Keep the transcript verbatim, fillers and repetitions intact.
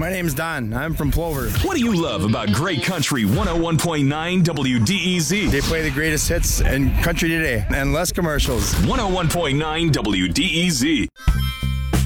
My name's Don. I'm from Plover. What do you love about Great Country one oh one point nine W D E Z? They play the greatest hits in country today and less commercials. one oh one point nine W D E Z.